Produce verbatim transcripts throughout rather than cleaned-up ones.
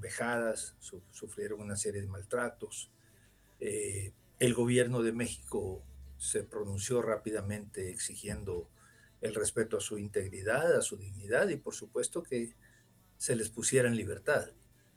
vejadas, su, sufrieron una serie de maltratos. Eh, el gobierno de México se pronunció rápidamente exigiendo el respeto a su integridad, a su dignidad y por supuesto que se les pusiera en libertad.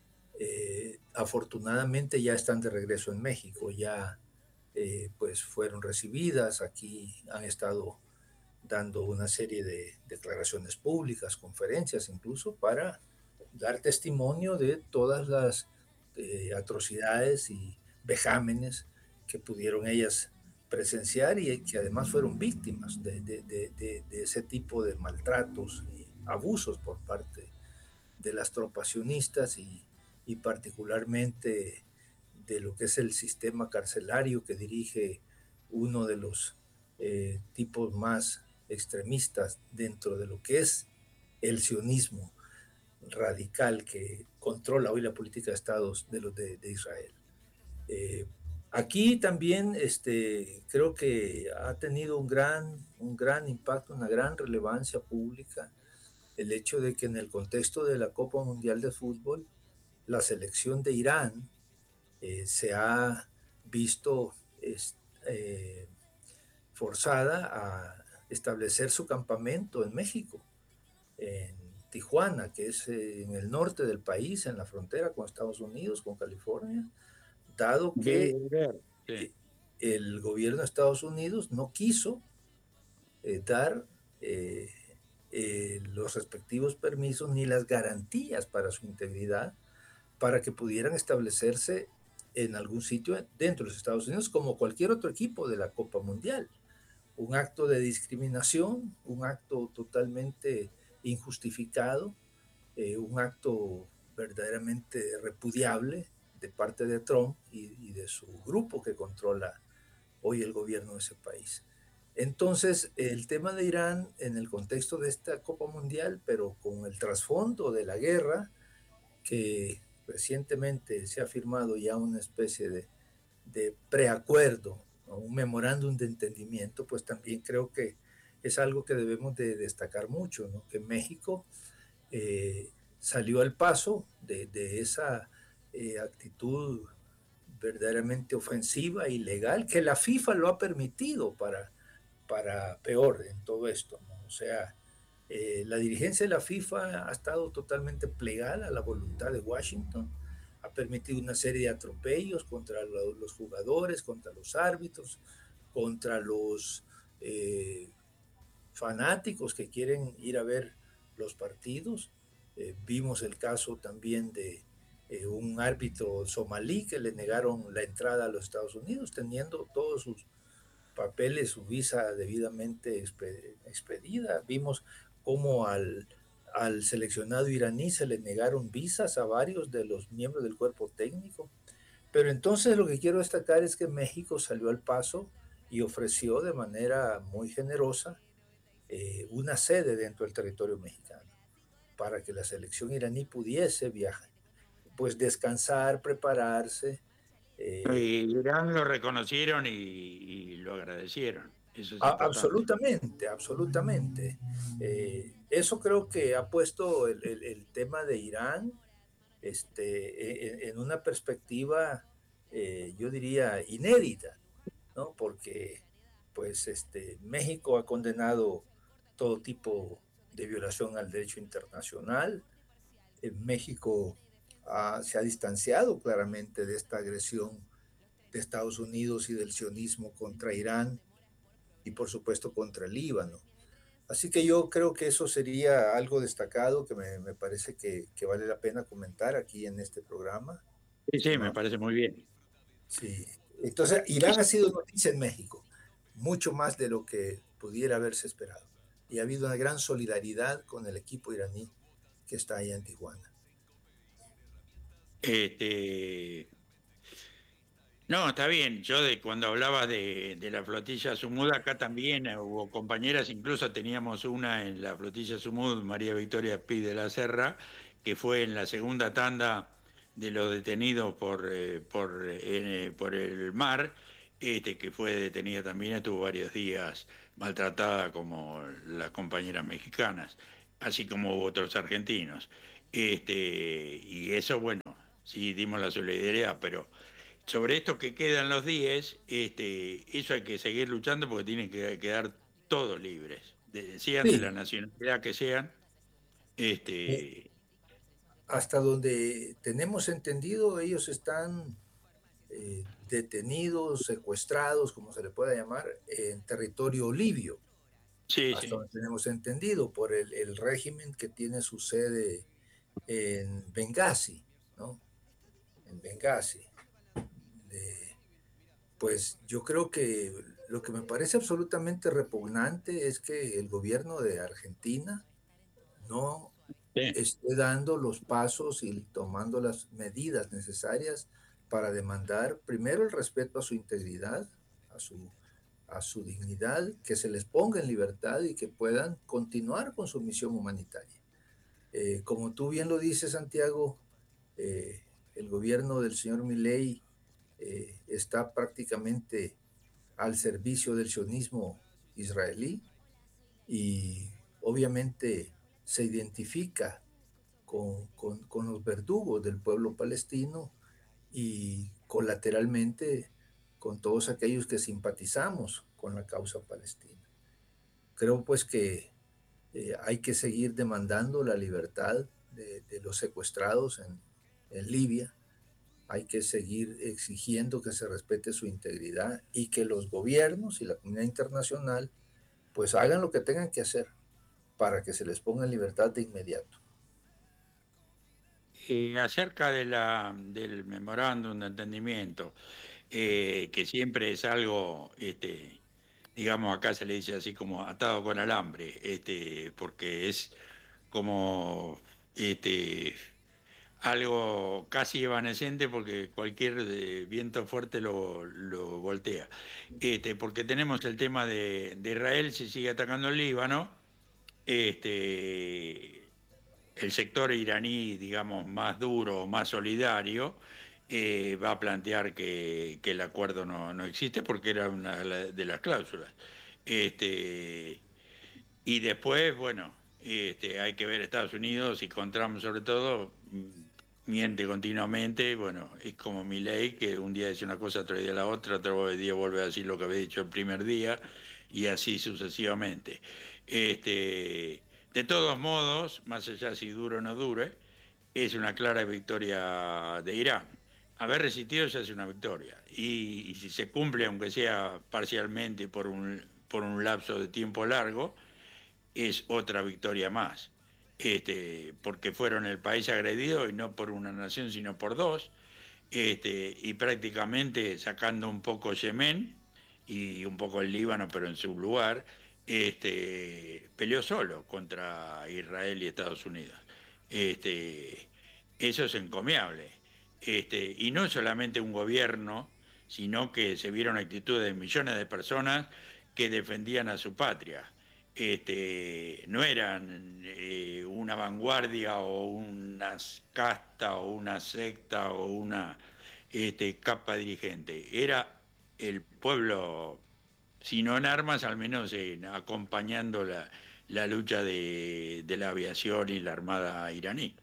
Eh, afortunadamente ya están de regreso en México, ya eh, pues fueron recibidas, aquí han estado dando una serie de declaraciones públicas, conferencias incluso, para dar testimonio de todas las eh, atrocidades y vejámenes que pudieron ellas presenciar y que además fueron víctimas de, de, de, de, de ese tipo de maltratos y abusos por parte de las tropas sionistas y, y particularmente de lo que es el sistema carcelario que dirige uno de los eh, tipos más extremistas dentro de lo que es el sionismo radical que controla hoy la política de Estados de, los de, de Israel. Eh, aquí también este, creo que ha tenido un gran, un gran impacto, una gran relevancia pública el hecho de que en el contexto de la Copa Mundial de Fútbol, la selección de Irán eh, se ha visto es, eh, forzada a establecer su campamento en México, en Tijuana, que es eh, en el norte del país, en la frontera con Estados Unidos, con California, dado que sí. el gobierno de Estados Unidos no quiso eh, dar eh, eh, los respectivos permisos ni las garantías para su integridad para que pudieran establecerse en algún sitio dentro de los Estados Unidos como cualquier otro equipo de la Copa Mundial. Un acto de discriminación, un acto totalmente injustificado, eh, un acto verdaderamente repudiable de parte de Trump y, y de su grupo que controla hoy el gobierno de ese país. Entonces, el tema de Irán en el contexto de esta Copa Mundial, pero con el trasfondo de la guerra, que recientemente se ha firmado ya una especie de, de preacuerdo, ¿no? Un memorándum de entendimiento, pues también creo que es algo que debemos de destacar mucho, ¿no? Que México eh, salió al paso de, de esa eh, actitud verdaderamente ofensiva y legal, que la FIFA lo ha permitido para, para peor en todo esto, ¿no? O sea, eh, la dirigencia de la FIFA ha estado totalmente plegada a la voluntad de Washington, ha permitido una serie de atropellos contra lo, los jugadores, contra los árbitros, contra los eh, fanáticos que quieren ir a ver los partidos. Eh, vimos el caso también de eh, un árbitro somalí que le negaron la entrada a los Estados Unidos, teniendo todos sus papeles, su visa debidamente expedida. Vimos cómo al, al seleccionado iraní se le negaron visas a varios de los miembros del cuerpo técnico. Pero entonces lo que quiero destacar es que México salió al paso y ofreció de manera muy generosa eh, una sede dentro del territorio mexicano para que la selección iraní pudiese viajar, pues descansar, prepararse. Eh, Y Irán lo reconocieron y, y lo agradecieron. Eso es a, importante. absolutamente, absolutamente. Eh, eso creo que ha puesto el, el, el tema de Irán este, en, en una perspectiva, eh, yo diría, inédita, ¿no? Porque pues este, México ha condenado todo tipo de violación al derecho internacional. En México ha, se ha distanciado claramente de esta agresión de Estados Unidos y del sionismo contra Irán y por supuesto contra el Líbano. Así que yo creo que eso sería algo destacado que me, me parece que, que, vale la pena comentar aquí en este programa, Sí, sí, me estimado. parece muy bien. Sí. Entonces, Irán ha sido noticia en México, mucho más de lo que pudiera haberse esperado. Y ha habido una gran solidaridad con el equipo iraní que está allá en Tijuana. Este, no, está bien. Yo de cuando hablaba de, de la flotilla Sumud, acá también hubo compañeras, incluso teníamos una en la flotilla Sumud, María Victoria Pi de la Serra, que fue en la segunda tanda de los detenidos por, eh, por, eh, por el mar, este, que fue detenida también, estuvo varios días maltratada como las compañeras mexicanas, así como hubo otros argentinos. Este, y eso, bueno. sí dimos la solidaridad, pero sobre esto que quedan los diez, este, eso hay que seguir luchando porque tienen que quedar todos libres, de- sean de la Sí, nacionalidad que sean. eh, Este, hasta donde tenemos entendido, ellos están eh, detenidos, secuestrados, como se le pueda llamar, en territorio libio, sí, hasta sí, donde tenemos entendido, por el, el régimen que tiene su sede en Benghazi, ¿no? En Benghazi. De, pues yo creo que lo que me parece absolutamente repugnante es que el gobierno de Argentina no sí. esté dando los pasos y tomando las medidas necesarias para demandar primero el respeto a su integridad, a su, a su dignidad, que se les ponga en libertad y que puedan continuar con su misión humanitaria. Eh, como tú bien lo dices, Santiago, eh, el gobierno del señor Milei eh, está prácticamente al servicio del sionismo israelí y obviamente se identifica con, con, con los verdugos del pueblo palestino y colateralmente con todos aquellos que simpatizamos con la causa palestina. Creo pues que eh, hay que seguir demandando la libertad de, de los secuestrados en, en Libia, hay que seguir exigiendo que se respete su integridad y que los gobiernos y la comunidad internacional pues hagan lo que tengan que hacer para que se les ponga en libertad de inmediato. Eh, acerca de la, del memorándum de entendimiento, eh, que siempre es algo, este, digamos, acá se le dice así como atado con alambre, este, porque es como este, algo casi evanescente porque cualquier eh, viento fuerte lo, lo voltea. Este, porque tenemos el tema de, de Israel, si sigue atacando el Líbano, este, el sector iraní, digamos, más duro, más solidario, eh, va a plantear que, que el acuerdo no, no existe porque era una de la- de las cláusulas. Este, y después, bueno, este, hay que ver Estados Unidos y con Trump sobre todo, mm, miente continuamente, bueno, es como Milei, que un día dice una cosa, otro día la otra, otro día vuelve a decir lo que había dicho el primer día, y así sucesivamente. Este, de todos modos, más allá si duro o no dure, es una clara victoria de Irán. Haber resistido ya es una victoria. Y, y si se cumple, aunque sea parcialmente por un, por un lapso de tiempo largo, es otra victoria más. Este, porque fueron el país agredido y no por una nación, sino por dos, este, y prácticamente sacando un poco Yemen y un poco el Líbano, pero en su lugar, este, peleó solo contra Israel y Estados Unidos. Este, eso es encomiable. Este, y no solamente un gobierno, sino que se vieron actitudes de millones de personas que defendían a su patria. Este, no eran eh, una vanguardia o una casta o una secta o una este, capa dirigente, era el pueblo, si no en armas, al menos en, acompañando la, la lucha de, de la aviación y la armada iraní.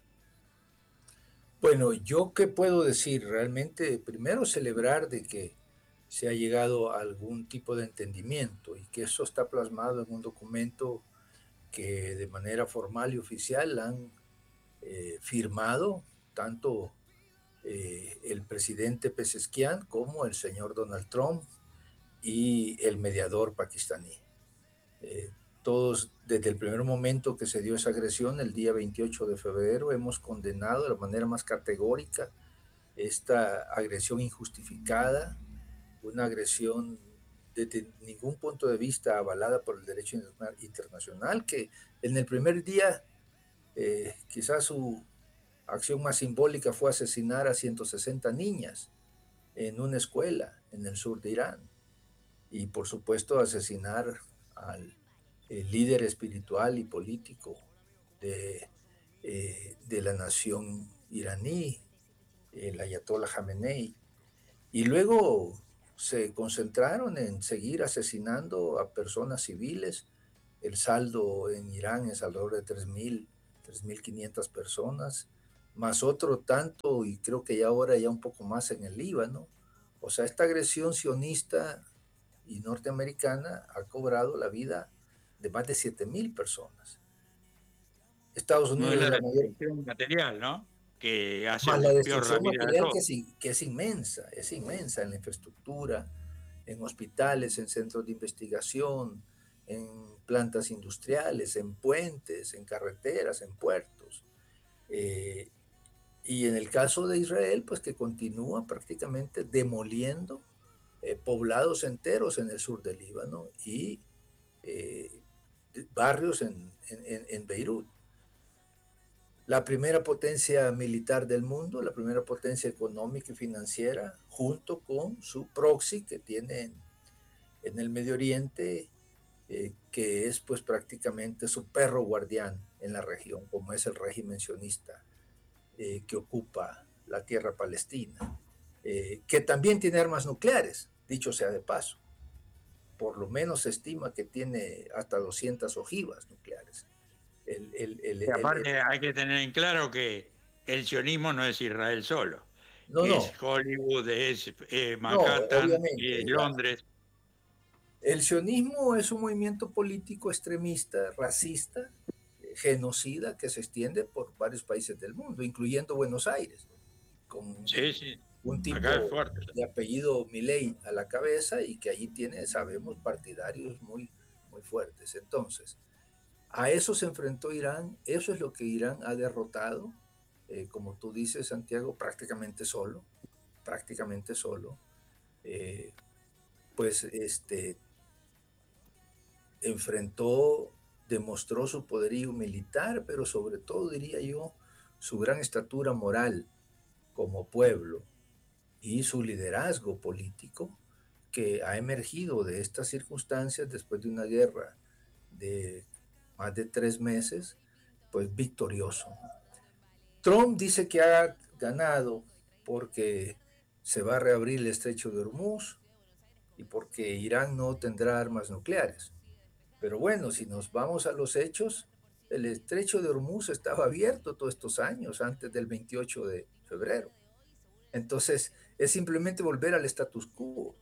Bueno, yo qué puedo decir, realmente primero celebrar de que se ha llegado a algún tipo de entendimiento y que eso está plasmado en un documento que de manera formal y oficial han eh, firmado tanto eh, el presidente Pezeshkian como el señor Donald Trump y el mediador pakistaní. Eh, todos, desde el primer momento que se dio esa agresión, el día veintiocho de febrero, hemos condenado de la manera más categórica esta agresión injustificada, una agresión desde ningún punto de vista avalada por el derecho internacional, que en el primer día eh, quizás su acción más simbólica fue asesinar a ciento sesenta niñas en una escuela en el sur de Irán y por supuesto asesinar al el líder espiritual y político de, eh, de la nación iraní, el ayatollah Khamenei. Y luego se concentraron en seguir asesinando a personas civiles. El saldo en Irán es alrededor de tres mil, tres mil quinientas personas. más otro tanto, y creo que ya ahora ya un poco más en el Líbano. O sea, esta agresión sionista y norteamericana ha cobrado la vida de más de siete mil personas. Estados No es Unidos es la la mayor, destrucción material, ¿no? Que hace más la peor la destrucción vida de material que todos. es, que es inmensa, es inmensa en la infraestructura, en hospitales, en centros de investigación, en plantas industriales, en puentes, en carreteras, en puertos. Eh, y en el caso de Israel, pues que continúa prácticamente demoliendo eh, poblados enteros en el sur del Líbano y eh, barrios en, en, en Beirut. La primera potencia militar del mundo, la primera potencia económica y financiera, junto con su proxy que tiene en, en el Medio Oriente, eh, que es pues prácticamente su perro guardián en la región, como es el régimen sionista eh, que ocupa la tierra palestina, eh, que también tiene armas nucleares, dicho sea de paso. Por lo menos se estima que tiene hasta doscientas ojivas nucleares. El, el, el, Y el, el, aparte hay que tener en claro que el sionismo no es Israel solo, no, que no, es Hollywood, es eh, no, Manhattan, obviamente. es La, Londres. el sionismo es un movimiento político extremista, racista, eh, genocida, que se extiende por varios países del mundo, incluyendo Buenos Aires, con Sí, sí, un acá es tipo fuerte. de apellido Milei a la cabeza y que allí tiene, sabemos, partidarios muy, muy fuertes. Entonces, a eso se enfrentó Irán, eso es lo que Irán ha derrotado, eh, como tú dices, Santiago, prácticamente solo, prácticamente solo. Eh, pues este, enfrentó, demostró su poderío militar, pero sobre todo, diría yo, su gran estatura moral como pueblo y su liderazgo político que ha emergido de estas circunstancias después de una guerra de más de tres meses, pues victorioso. Trump dice que ha ganado porque se va a reabrir el estrecho de Hormuz y porque Irán no tendrá armas nucleares. Pero bueno, si nos vamos a los hechos, el estrecho de Hormuz estaba abierto todos estos años, antes del veintiocho de febrero. Entonces, es simplemente volver al status quo.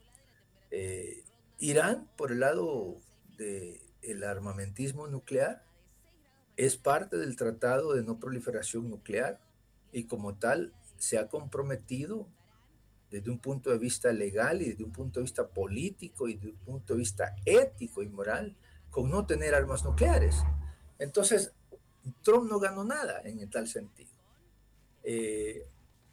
Eh, Irán, por el lado del armamentismo nuclear, es parte del Tratado de No Proliferación Nuclear y como tal se ha comprometido desde un punto de vista legal y desde un punto de vista político y desde un punto de vista ético y moral con no tener armas nucleares. Entonces, Trump no ganó nada en tal sentido. Eh,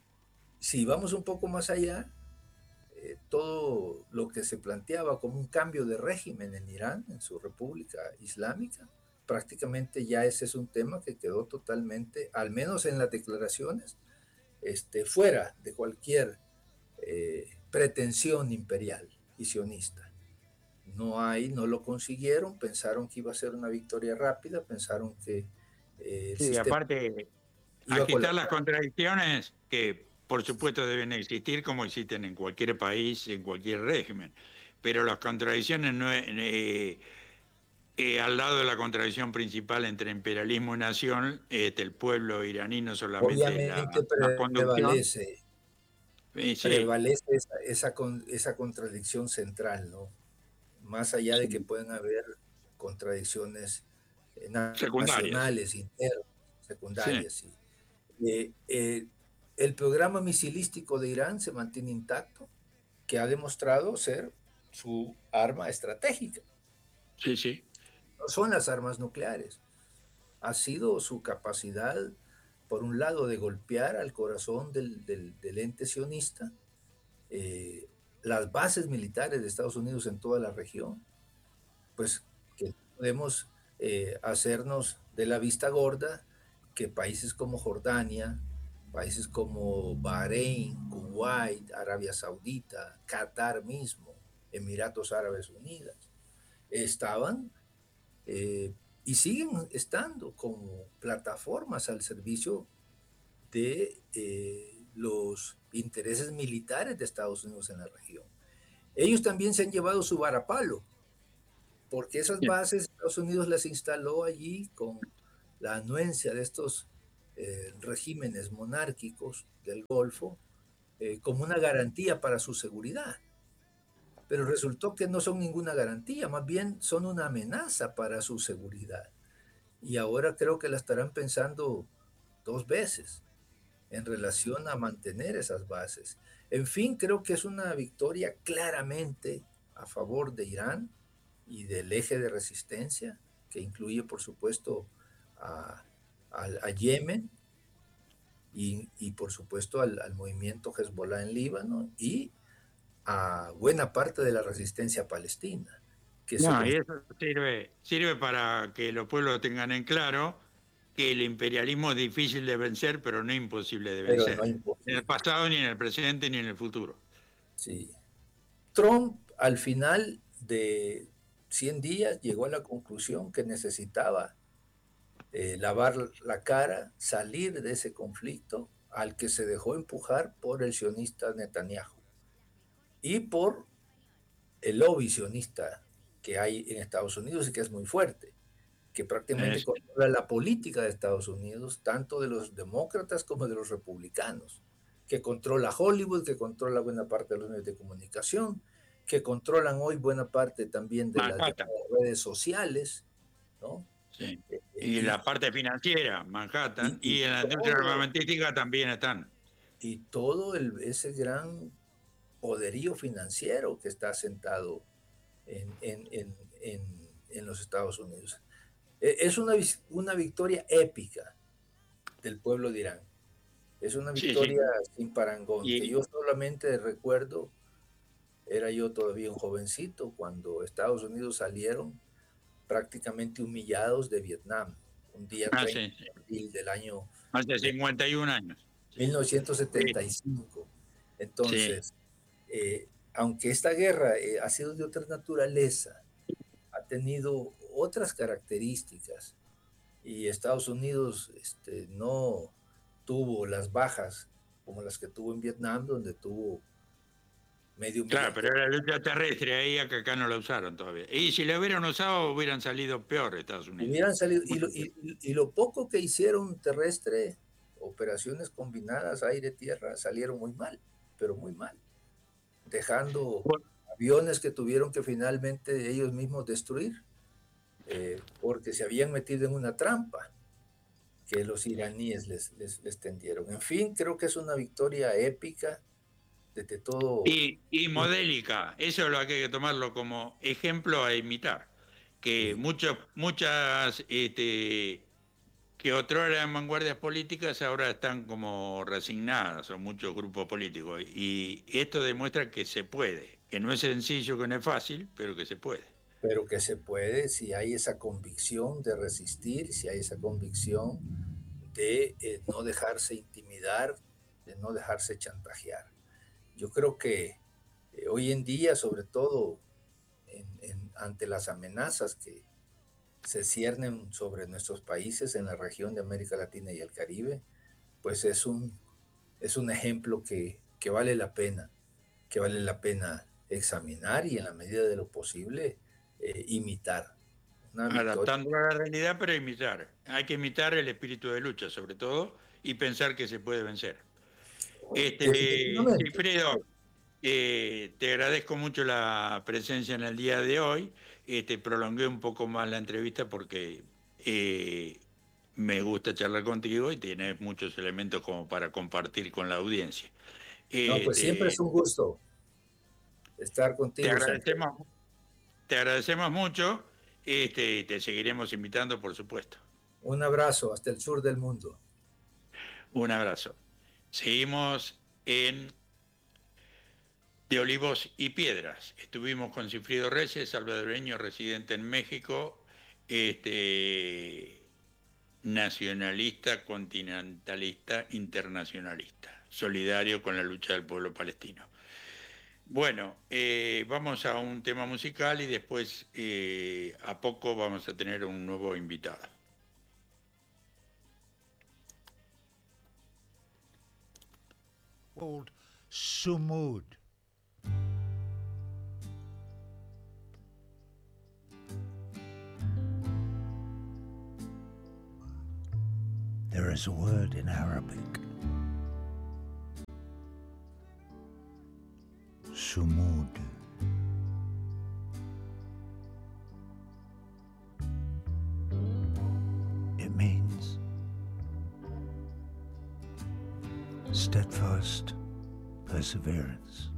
si vamos un poco más allá, eh, todo lo que se planteaba como un cambio de régimen en Irán, en su república islámica, prácticamente ya ese es un tema que quedó totalmente, al menos en las declaraciones, este, fuera de cualquier eh, pretensión imperial y sionista. No hay, no lo consiguieron, pensaron que iba a ser una victoria rápida, pensaron que eh, el Sí, sistema aparte, iba a aquí están las colapsar. contradicciones que por supuesto deben existir como existen en cualquier país, en cualquier régimen, pero las contradicciones no es, eh, eh, al lado de la contradicción principal entre imperialismo y nación, este, el pueblo iraní no solamente la, Obviamente la conducción, prevalece, eh, sí, prevalece esa, esa, esa contradicción central, ¿no? Más allá de que sí, puedan haber contradicciones eh, secundarias, nacionales, internas, sí, secundarias. Sí. Eh, eh, el programa misilístico de Irán se mantiene intacto, que ha demostrado ser su arma estratégica. sí, sí. No son las armas nucleares, ha sido su capacidad, por un lado, de golpear al corazón del, del, del ente sionista, eh, las bases militares de Estados Unidos en toda la región, pues que podemos eh, hacernos de la vista gorda que países como Jordania, países como Bahrein, Kuwait, Arabia Saudita, Qatar mismo, Emiratos Árabes Unidos, estaban eh, y siguen estando como plataformas al servicio de eh, los intereses militares de Estados Unidos en la región. Ellos también se han llevado su varapalo, porque esas Bien. bases Estados Unidos las instaló allí con la anuencia de estos eh, regímenes monárquicos del Golfo eh, como una garantía para su seguridad. Pero resultó que no son ninguna garantía, más bien son una amenaza para su seguridad. Y ahora creo que la estarán pensando dos veces en relación a mantener esas bases. En fin, creo que es una victoria claramente a favor de Irán y del eje de resistencia, que incluye, por supuesto, a, a, a Yemen y, y, por supuesto, al, al movimiento Hezbollah en Líbano y a buena parte de la resistencia palestina. Que se No, y eso sirve, sirve para que los pueblos tengan en claro que el imperialismo es difícil de vencer, pero no imposible de pero no vencer. En el imposible. pasado, ni en el presente, ni en el futuro. Sí. Trump, al final de cien días, llegó a la conclusión que necesitaba eh, lavar la cara, salir de ese conflicto al que se dejó empujar por el sionista Netanyahu y por el lobby sionista que hay en Estados Unidos y que es muy fuerte, que prácticamente Es- controla la política de Estados Unidos, tanto de los demócratas como de los republicanos, que controla Hollywood, que controla buena parte de los medios de comunicación, que controlan hoy buena parte también de las Manhattan, llamadas redes sociales, ¿no? sí. Eh, Y Y, la parte financiera, y, Manhattan, y y en la industria todo, armamentística también están. y todo el, ese gran poderío financiero que está sentado en, en, en, en, en los Estados Unidos. Es una, una victoria épica del pueblo de Irán. Es una Sí, sí. victoria sin parangón, que Y, yo solamente recuerdo, era yo todavía un jovencito, cuando Estados Unidos salieron prácticamente humillados de Vietnam, un día ah, treinta sí, sí. de abril del año Hace de cincuenta y un años. Sí, sí. mil novecientos setenta y cinco. Sí. Entonces, eh, aunque esta guerra eh, ha sido de otra naturaleza, ha tenido otras características y Estados Unidos este, no tuvo las bajas como las que tuvo en Vietnam, donde tuvo medio Claro, millón de... pero era lucha terrestre ahí, que acá no la usaron todavía. Y si la hubieran usado, hubieran salido peor Estados Unidos. Hubieran salido, y lo, Mucho peor. y, y lo poco que hicieron terrestre, operaciones combinadas aire-tierra, salieron muy mal, pero muy mal, dejando Bueno, aviones que tuvieron que finalmente ellos mismos destruir, eh, porque se habían metido en una trampa que los iraníes les, les, les tendieron. En fin, creo que es una victoria épica desde todo Y, y punto modélica, eso es lo que hay que tomarlo como ejemplo a imitar. de Que vista. muchos, muchas, este, que otrora eran vanguardias políticas, ahora están como resignadas, son muchos grupos políticos. Y esto demuestra que se puede, que no es sencillo, que no es fácil, pero que se puede. Pero que se puede si hay esa convicción de resistir, si hay esa convicción de eh, no dejarse intimidar, de no dejarse chantajear. Yo creo que eh, hoy en día, sobre todo en, en, ante las amenazas que se ciernen sobre nuestros países en la región de América Latina y el Caribe, pues es un, es un ejemplo que, que vale la pena, que vale la pena examinar y en la medida de lo posible eh, imitar. Una victoria. Adaptando a la realidad, pero imitar. Hay que imitar el espíritu de lucha, sobre todo, y pensar que se puede vencer. Este, Definitivamente. Cifredo, eh, te agradezco mucho la presencia en el día de hoy. Este, prolongué un poco más la entrevista porque eh, me gusta charlar contigo y tienes muchos elementos como para compartir con la audiencia. No, pues siempre Este, es un gusto estar te contigo, Santiago. agradecemos, te agradecemos mucho. Este, y te seguiremos invitando, por supuesto. Un abrazo hasta el sur del mundo. Un abrazo. Seguimos en De Olivos y Piedras. Estuvimos con Cifrido Reyes, salvadoreño residente en México, este, nacionalista, continentalista, internacionalista, solidario con la lucha del pueblo palestino. Bueno, eh, vamos a un tema musical y después eh, a poco vamos a tener un nuevo invitado. Called Sumud. There is There's a word in Arabic. Sumud. It means steadfast perseverance,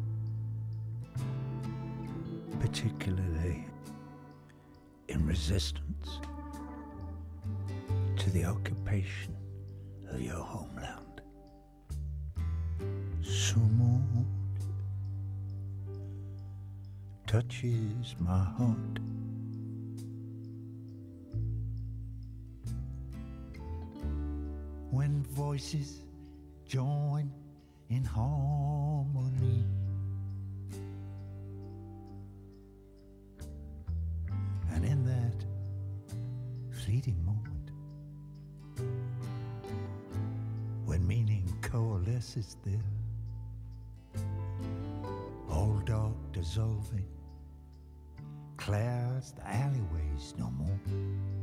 particularly in resistance to the occupation of your homeland. Sumud touches my heart. When voices join in harmony, and in that fleeting moment, when meaning coalesces there, all dark dissolving, clouds the alleyways no more.